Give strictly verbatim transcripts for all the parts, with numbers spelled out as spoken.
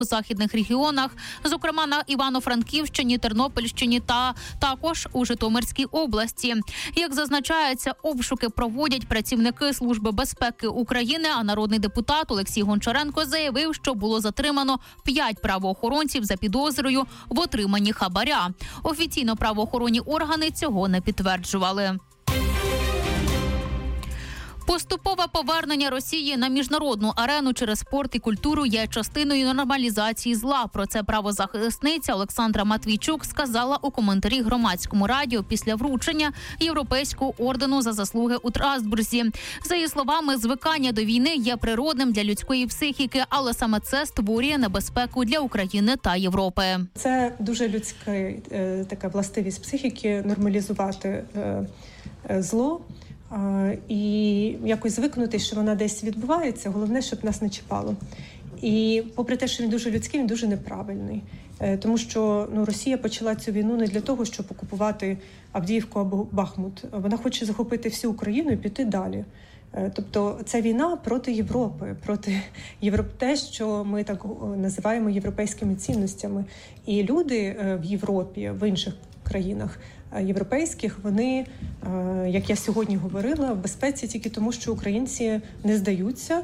у західних регіонах, зокрема на Івано-Франківщині, Тернопільщині та також у Житомирській області. Як зазначається, обшуки проводять працівники Служби безпеки України, а народний депутат Олексій Гончаренко заявив, що було затримано п'ять правоохоронців за підозрою в отриманні хабаря. Офіційно правоохоронні органи цього не підтверджували. Поступове повернення Росії на міжнародну арену через спорт і культуру є частиною нормалізації зла. Про це правозахисниця Олександра Матвійчук сказала у коментарі Громадському радіо після вручення Європейського ордену за заслуги у Страсбурзі. За її словами, звикання до війни є природним для людської психіки, але саме це створює небезпеку для України та Європи. Це дуже людська е, така властивість психіки – нормалізувати е, е, зло. І якось звикнути, що вона десь відбувається, головне, щоб нас не чіпало. І попри те, що він дуже людський, він дуже неправильний. Тому що ну, Росія почала цю війну не для того, щоб окупувати Авдіївку або Бахмут. Вона хоче захопити всю Україну і піти далі. Тобто це війна проти Європи, проти Європи, те, що ми так називаємо європейськими цінностями. І люди в Європі, в інших країнах європейських, вони, як я сьогодні говорила, в безпеці тільки тому, що українці не здаються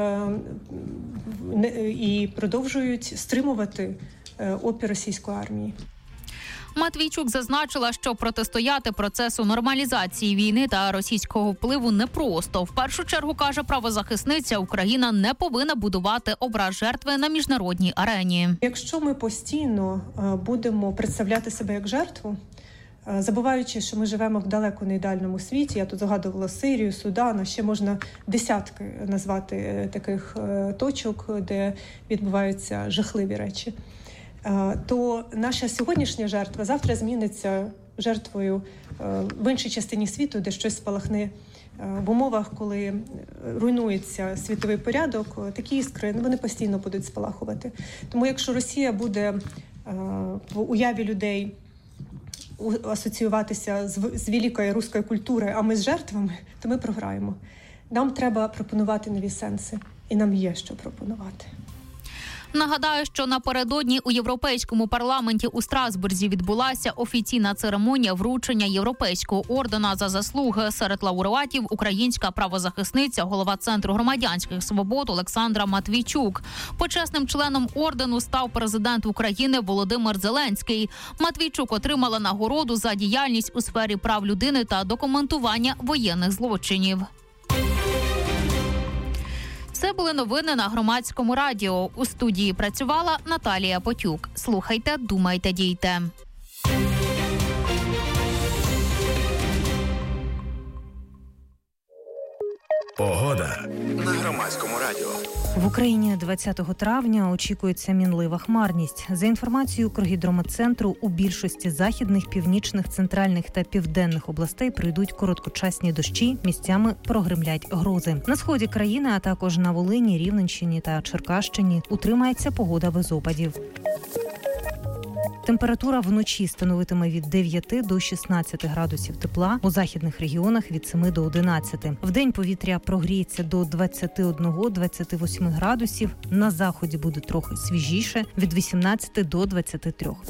і продовжують стримувати опір російської армії. Матвійчук зазначила, що протистояти процесу нормалізації війни та російського впливу непросто. В першу чергу, каже правозахисниця, Україна не повинна будувати образ жертви на міжнародній арені. Якщо ми постійно будемо представляти себе як жертву, забуваючи, що ми живемо в далеко не ідеальному світі, я тут згадувала Сирію, Судан, а ще можна десятки назвати таких точок, де відбуваються жахливі речі, то наша сьогоднішня жертва завтра зміниться жертвою в іншій частині світу, де щось спалахне. В умовах, коли руйнується світовий порядок, такі іскри, вони постійно будуть спалахувати. Тому якщо Росія буде в уяві людей асоціюватися з, з великою руською культурою, а ми з жертвами, то ми програємо. Нам треба пропонувати нові сенси, і нам є що пропонувати. Нагадаю, що напередодні у Європейському парламенті у Страсбурзі відбулася офіційна церемонія вручення Європейського ордена за заслуги. Серед лауреатів українська правозахисниця, голова Центру громадянських свобод Олександра Матвійчук. Почесним членом ордену став президент України Володимир Зеленський. Матвійчук отримала нагороду за діяльність у сфері прав людини та документування воєнних злочинів. Це були новини на Громадському радіо. У студії працювала Наталія Потюк. Слухайте, думайте, дійте. Погода на Громадському радіо. В Україні двадцятого травня очікується мінлива хмарність. За інформацією Укргідрометцентру, у більшості західних, північних, центральних та південних областей прийдуть короткочасні дощі, місцями прогримлять грози. На сході країни, а також на Волині, Рівненщині та Черкащині утримається погода без опадів. Температура вночі становитиме від дев'яти до шістнадцяти градусів тепла, у західних регіонах від семи до одинадцяти. Вдень повітря прогріється до двадцяти одного - двадцяти восьми градусів, на заході буде трохи свіжіше – від вісімнадцяти до двадцяти трьох.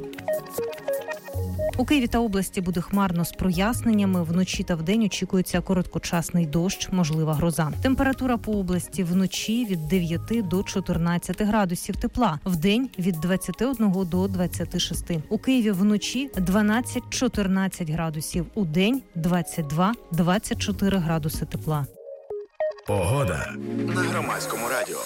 У Києві та області буде хмарно з проясненнями. Вночі та вдень очікується короткочасний дощ, можлива гроза. Температура по області вночі від дев'яти до чотирнадцяти градусів тепла. Вдень від двадцяти одного до двадцяти шести. У Києві вночі дванадцять - чотирнадцять градусів. У день двадцять два - двадцять чотири градуси тепла. Погода на Громадському радіо.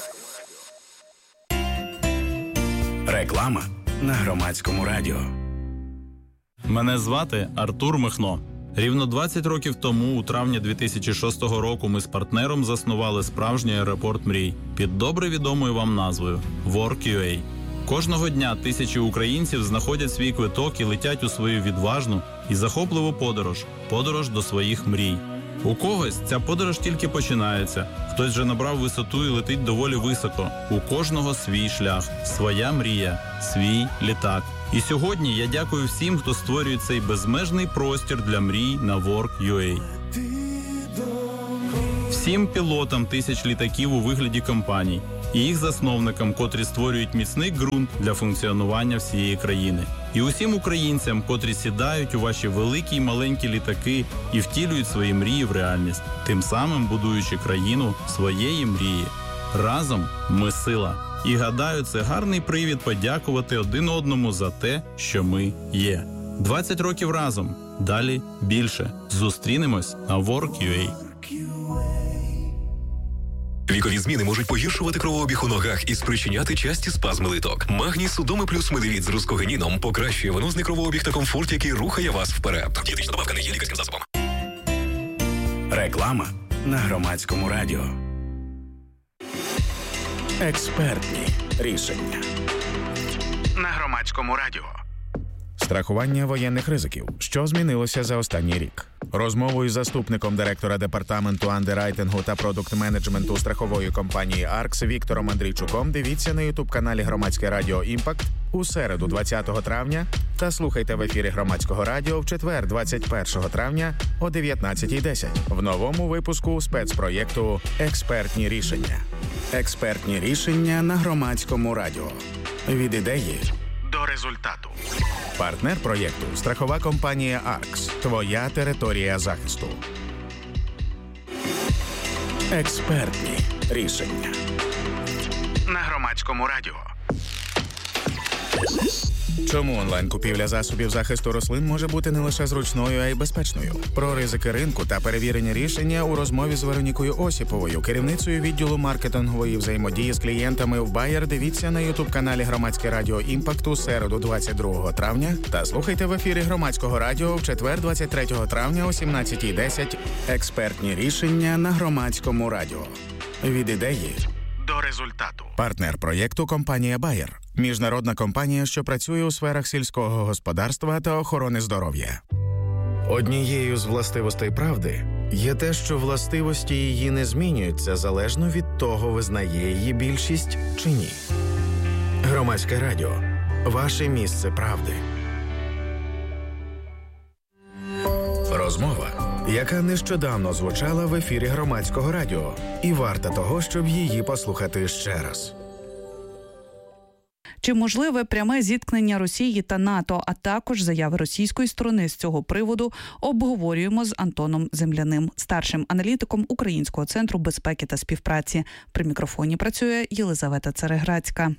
Реклама на Громадському радіо. Мене звати Артур Михно. Рівно двадцять років тому, у травні дві тисячі шостого року, ми з партнером заснували справжній аеропорт мрій під добре відомою вам назвою WorkUA. Кожного дня тисячі українців знаходять свій квиток і летять у свою відважну і захопливу подорож – подорож до своїх мрій. У когось ця подорож тільки починається, хтось вже набрав висоту і летить доволі високо. У кожного свій шлях, своя мрія, свій літак. І сьогодні я дякую всім, хто створює цей безмежний простір для мрій на WorkUA. Всім пілотам тисяч літаків у вигляді компаній, і їх засновникам, котрі створюють міцний ґрунт для функціонування всієї країни. І усім українцям, котрі сідають у ваші великі й маленькі літаки і втілюють свої мрії в реальність, тим самим будуючи країну своєї мрії. Разом ми сила. І гадаю, це гарний привід подякувати один одному за те, що ми є. двадцять років разом. Далі більше. Зустрінемось на Work.ua. Вікові зміни можуть погіршувати кровообіг у ногах і спричиняти часті спазми литок. Магній Судоми плюс медивіт з рускогенીном покращує венозний кровообіг та комфорт, який рухає вас вперед. Дієтична добавка не є лікарським засобом. Реклама на Громадському радіо. Експертні рішення на Громадському радіо. Страхування воєнних ризиків. Що змінилося за останній рік? Розмову із заступником директора департаменту андеррайтингу та продукт-менеджменту страхової компанії «Аркс» Віктором Андрійчуком дивіться на ютуб-каналі Громадське радіо «Імпакт» у середу двадцятого травня та слухайте в ефірі Громадського радіо в четвер двадцять першого травня о дев'ятнадцятій десять в новому випуску спецпроєкту «Експертні рішення». Експертні рішення на Громадському радіо. Від ідеї до результату. Партнер проєкту – страхова компанія «Аркс». Твоя територія захисту. Експертні рішення на Громадському радіо. Чому онлайн-купівля засобів захисту рослин може бути не лише зручною, а й безпечною? Про ризики ринку та перевірені рішення у розмові з Веронікою Осіповою, керівницею відділу маркетингової взаємодії з клієнтами в Bayer, дивіться на ютуб-каналі Громадське радіо «Імпакт» у середу двадцять другого травня та слухайте в ефірі Громадського радіо в четвер двадцять третього травня о сімнадцятій десять. Експертні рішення на Громадському радіо. Від ідеї до результату. Партнер проєкту – компанія Bayer. Міжнародна компанія, що працює у сферах сільського господарства та охорони здоров'я. Однією з властивостей правди є те, що властивості її не змінюються залежно від того, визнає її більшість чи ні. Громадське радіо. Ваше місце правди. Розмова, яка нещодавно звучала в ефірі Громадського радіо, і варта того, щоб її послухати ще раз. Чи можливе пряме зіткнення Росії та НАТО, а також заяви російської сторони з цього приводу, обговорюємо з Антоном Земляним, старшим аналітиком Українського центру безпеки та співпраці. При мікрофоні працює Єлизавета Цереграцька.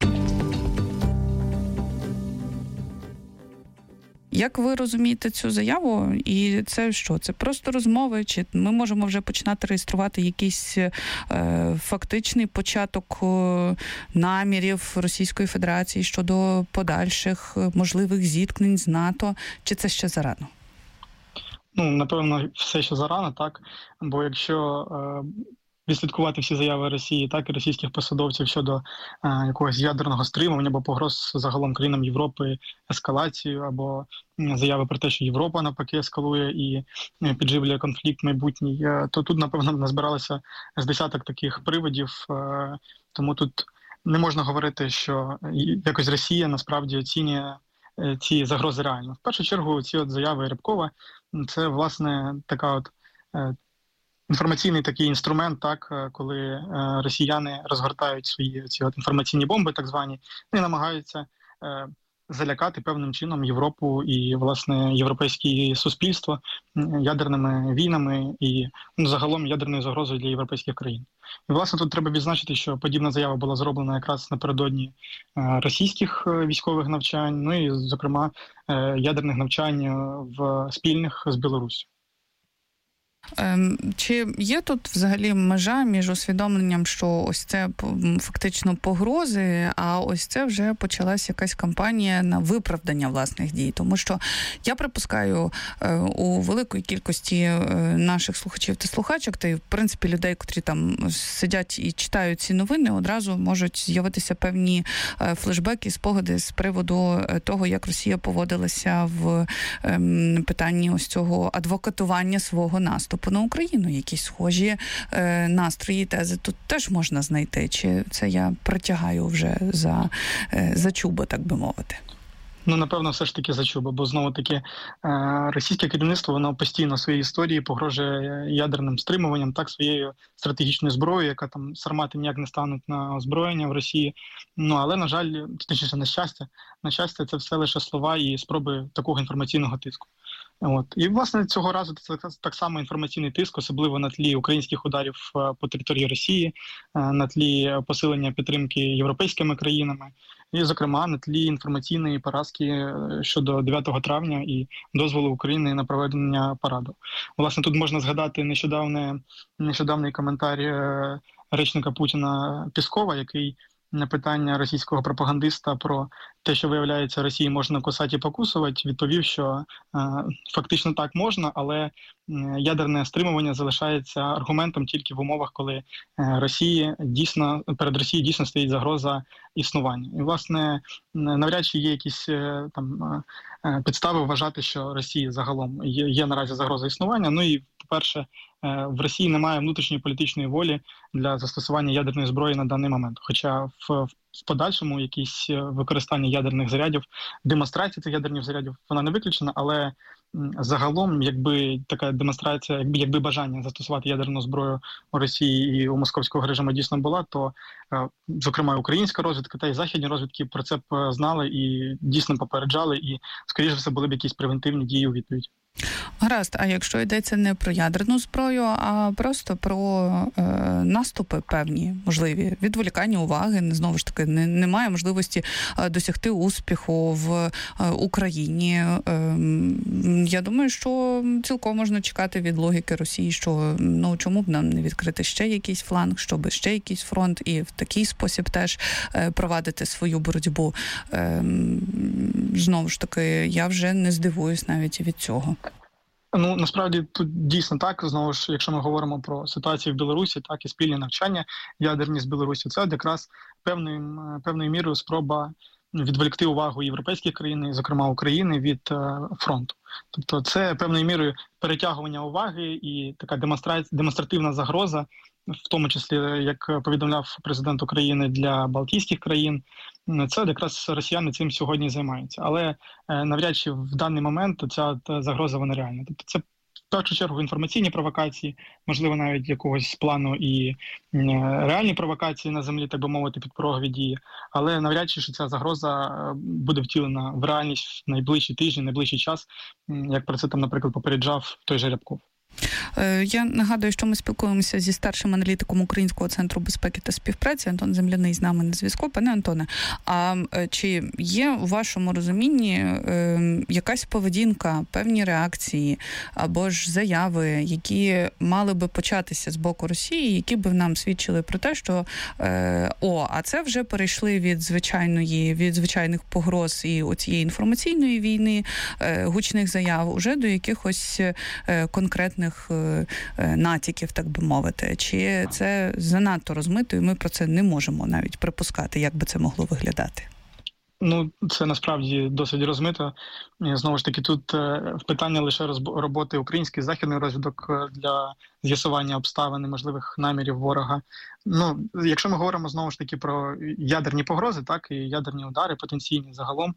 Як ви розумієте цю заяву? І це що? Це просто розмови? Чи ми можемо вже починати реєструвати якийсь е, фактичний початок е, намірів Російської Федерації щодо подальших можливих зіткнень з НАТО? Чи це ще зарано? Ну, напевно, все ще зарано, так? Бо якщо е, відслідкувати всі заяви Росії, так і російських посадовців щодо е, якогось ядерного стримування або погроз загалом країнам Європи ескалацію, або заяви про те, що Європа навпаки ескалує і е, підживлює конфлікт майбутній, е, то тут, напевно, назбиралося з десяток таких приводів, е, тому тут не можна говорити, що якось Росія насправді оцінює е, ці загрози реально. В першу чергу ці от заяви Рябкова – це, власне, така от е, інформаційний такий інструмент, так, коли е, росіяни розгортають свої ці от інформаційні бомби, так звані, і намагаються е, залякати певним чином Європу і, власне, європейське суспільство ядерними війнами і, ну, загалом ядерною загрозою для європейських країн. І, власне, тут треба відзначити, що подібна заява була зроблена якраз напередодні е, російських військових навчань, ну і, зокрема, е, ядерних навчань в спільних з Білоруссю. Чи є тут взагалі межа між усвідомленням, що ось це фактично погрози, а ось це вже почалась якась кампанія на виправдання власних дій? Тому що я припускаю, у великої кількості наших слухачів та слухачок, та й в принципі людей, котрі там сидять і читають ці новини, одразу можуть з'явитися певні флешбеки, спогади з приводу того, як Росія поводилася в питанні ось цього адвокатування свого наступу на Україну. Якісь схожі е, настрої, тези тут теж можна знайти. Чи це я притягаю вже за, е, за чуба, так би мовити? Ну, напевно, все ж таки за Чуба, бо знову-таки російське керівництво, воно постійно в своїй історії погрожує ядерним стримуванням, так, своєю стратегічною зброєю, яка там сармати ніяк не стануть на озброєння в Росії. Ну, але, на жаль, точніше, на щастя, на щастя, це все лише слова і спроби такого інформаційного тиску. От. І, власне, цього разу це так само інформаційний тиск, особливо на тлі українських ударів по території Росії, на тлі посилення підтримки європейськими країнами, і, зокрема, на тлі інформаційної поразки щодо дев'ятого травня і дозволу України на проведення параду. Власне, тут можна згадати нещодавне, нещодавний коментар речника Путіна Пєскова, який на питання російського пропагандиста про те, що, виявляється, Росії можна кусати і покусувати, відповів, що е, фактично так можна, але ядерне стримування залишається аргументом тільки в умовах, коли е, Росії дійсно, перед Росією дійсно стоїть загроза існування. І, власне, навряд чи є якісь е, там е, підстави вважати, що Росії загалом є, є наразі загроза існування. Ну і, по-перше, в Росії немає внутрішньої політичної волі для застосування ядерної зброї на даний момент. Хоча в, в подальшому якісь використання ядерних зарядів, демонстрація цих ядерних зарядів, вона не виключена, але загалом, якби така демонстрація, якби, якби бажання застосувати ядерну зброю у Росії і у московського режиму дійсно була, то, зокрема, українська розвідка та й західні розвідки про це б знали і дійсно попереджали, і, скоріше все, були б якісь превентивні дії у відповідь. Гаразд, а якщо йдеться не про ядерну зброю, а просто про е, наступи певні, можливі, відволікання уваги, знову ж таки, не, немає можливості е, досягти успіху в е, Україні. Е, я думаю, що цілком можна чекати від логіки Росії, що ну чому б нам не відкрити ще якийсь фланг, щоб ще якийсь фронт і в такий спосіб теж е, провадити свою боротьбу. Е, знову ж таки, я вже не здивуюсь навіть від цього. Ну, насправді, тут дійсно так. Знову ж, якщо ми говоримо про ситуацію в Білорусі, так і спільні навчання ядерні з Білорусі, це якраз певною, певною мірою спроба відволікти увагу європейських країн, зокрема України, від е, фронту. Тобто це певною мірою перетягування уваги і така демонстративна загроза, в тому числі, як повідомляв президент України, для Балтійських країн. Це якраз росіяни цим сьогодні займаються. Але е, навряд чи в даний момент ця загроза вона реальна. Тобто це в першу чергу інформаційні провокації, можливо, навіть якогось плану і е, реальні провокації на землі, так би мовити, підпорогові дії. Але навряд чи що ця загроза буде втілена в реальність в найближчі тижні, найближчий час, як про це там, наприклад, попереджав той же Рябков. Я нагадую, що ми спілкуємося зі старшим аналітиком Українського центру безпеки та співпраці. Антон Земляний з нами на зв'язку. Пане Антоне, а чи є у вашому розумінні е, якась поведінка, певні реакції або ж заяви, які мали би початися з боку Росії, які б нам свідчили про те, що е, о, а це вже перейшли від звичайної, від звичайних погроз і оцієї інформаційної війни, е, гучних заяв, уже до якихось е, конкретних натяків, так би мовити. Чи це занадто розмито, і ми про це не можемо навіть припускати, як би це могло виглядати? Ну, це насправді досить розмито. Знову ж таки, тут питання лише роботи української західної розвідок для з'ясування обставин і можливих намірів ворога. Ну, якщо ми говоримо знову ж таки про ядерні погрози, так, і ядерні удари потенційні загалом,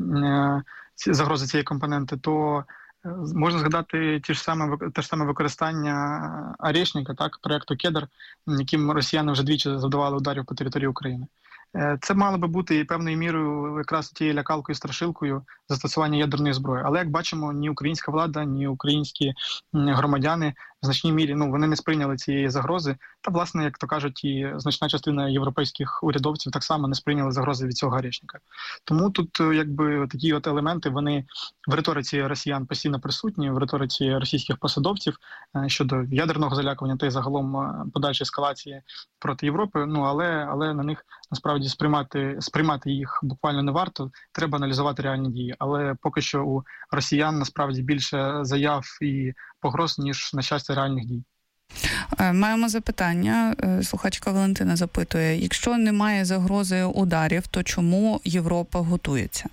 загрози цієї компоненти, то можна згадати ті ж саме, те ж саме використання Орешника, так, проєкту «Кедр», яким росіяни вже двічі завдавали ударів по території України. Це мало би бути і певною мірою якраз тією лякалкою, страшилкою застосування ядерної зброї. Але, як бачимо, ні українська влада, ні українські громадяни в значній мірі, ну, вони не сприйняли цієї загрози. Та, власне, як то кажуть, і значна частина європейських урядовців так само не сприйняли загрози від цього Орешника. Тому тут, якби, такі от елементи, вони в риториці росіян постійно присутні, в риториці російських посадовців щодо ядерного залякування та й загалом подальшої ескалації проти Європи. Ну, але, але на них насправді сприймати, сприймати їх буквально не варто, треба аналізувати реальні дії. Але поки що у росіян насправді більше заяв і погроз, ніж, на щастя, реальних дій. Маємо запитання. Слухачка Валентина запитує, якщо немає загрози ударів, то чому Європа готується?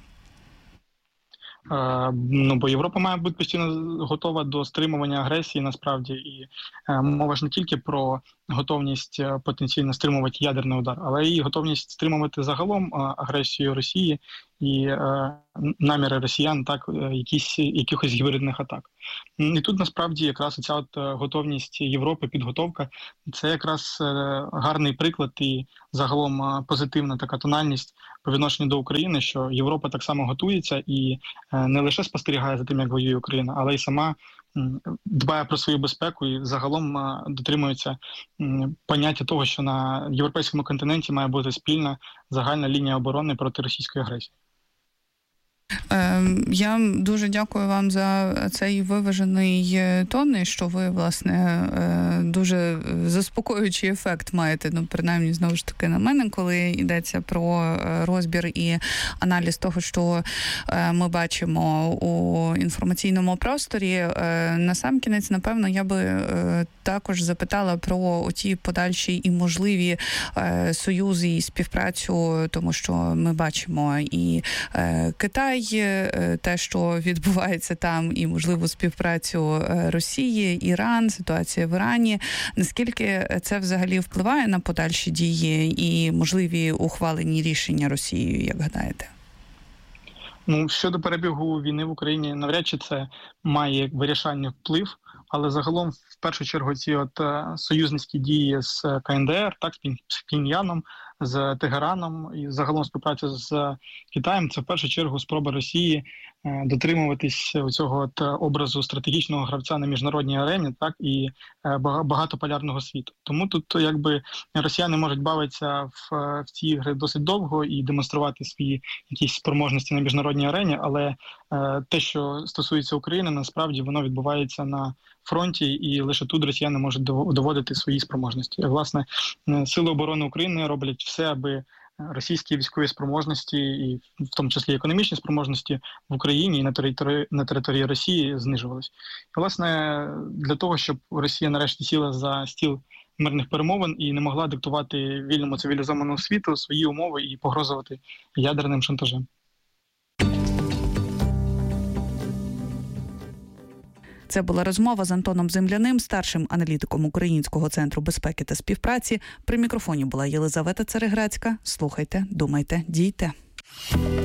Ну, бо Європа має бути постійно готова до стримування агресії, насправді, і е, мова ж не тільки про готовність потенційно стримувати ядерний удар, але і готовність стримувати загалом агресію Росії і е, наміри росіян, так, якісь, якихось гібридних атак. І тут насправді якраз ця от готовність Європи, підготовка, це якраз е, гарний приклад і загалом е, позитивна така тональність по відношенню до України, що Європа так само готується і е, не лише спостерігає за тим, як воює Україна, але й сама дбає про свою безпеку і загалом е, дотримується е, поняття того, що на європейському континенті має бути спільна загальна лінія оборони проти російської агресії. Я дуже дякую вам за цей виважений тон, що ви, власне, дуже заспокоюючий ефект маєте, ну, принаймні, знову ж таки, на мене, коли йдеться про розбір і аналіз того, що ми бачимо у інформаційному просторі. Насамкінець, напевно, я би також запитала про ті подальші і можливі союзи і співпрацю, тому що ми бачимо і Китай, те, що відбувається там, і, можливо, співпрацю Росії, Іран, ситуація в Ірані. Наскільки це взагалі впливає на подальші дії і можливі ухвалені рішення Росією, як гадаєте? Ну, щодо перебігу війни в Україні, навряд чи це має вирішальний вплив, але загалом, в першу чергу, ці от союзницькі дії з КНДР, так, з Пхеньяном, з Тегераном і загалом співпраця з Китаєм, це в першу чергу спроба Росії дотримуватись цього от образу стратегічного гравця на міжнародній арені, так, і багатополярного світу. Тому тут якби росіяни можуть бавитися в, в ці ігри досить довго і демонструвати свої якісь спроможності на міжнародній арені, але е, те, що стосується України, насправді воно відбувається на фронті, і лише тут росіяни можуть доводити свої спроможності. Власне, Сили оборони України роблять все, аби російські військові спроможності, і в тому числі економічні спроможності в Україні і на території, на території Росії знижувалися. І, власне, для того, щоб Росія нарешті сіла за стіл мирних перемовин і не могла диктувати вільному цивілізованому світу свої умови і погрожувати ядерним шантажем. Це була розмова з Антоном Земляним, старшим аналітиком Українського центру безпеки та співпраці. При мікрофоні була Єлизавета Цареградська. Слухайте, думайте, дійте.